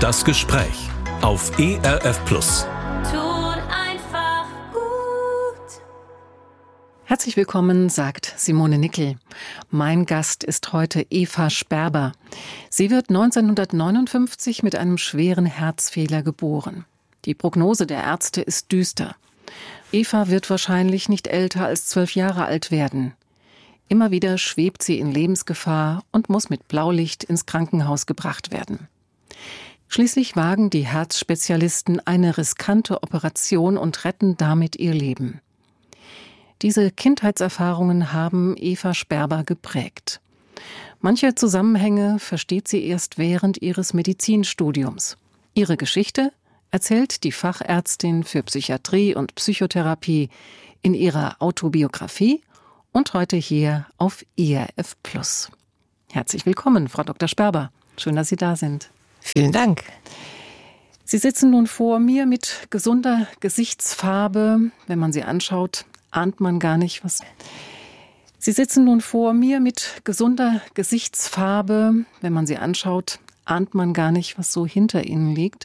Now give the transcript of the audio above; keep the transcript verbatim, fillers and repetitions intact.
Das Gespräch auf E R F Plus. Tut einfach gut. Herzlich willkommen, sagt Simone Nickel. Mein Gast ist heute Eva Sperber. Sie wird neunzehnhundertneunundfünfzig mit einem schweren Herzfehler geboren. Die Prognose der Ärzte ist düster. Eva wird wahrscheinlich nicht älter als zwölf Jahre alt werden. Immer wieder schwebt sie in Lebensgefahr und muss mit Blaulicht ins Krankenhaus gebracht werden. Schließlich wagen die Herzspezialisten eine riskante Operation und retten damit ihr Leben. Diese Kindheitserfahrungen haben Eva Sperber geprägt. Manche Zusammenhänge versteht sie erst während ihres Medizinstudiums. Ihre Geschichte erzählt die Fachärztin für Psychiatrie und Psychotherapie in ihrer Autobiografie und heute hier auf E R F Plus. Herzlich willkommen, Frau Doktor Sperber. Schön, dass Sie da sind. Vielen Dank. Sie sitzen nun vor mir mit gesunder Gesichtsfarbe. Wenn man Sie anschaut, ahnt man gar nicht, was... Sie sitzen nun vor mir mit gesunder Gesichtsfarbe. Wenn man Sie anschaut, ahnt man gar nicht, was so hinter Ihnen liegt.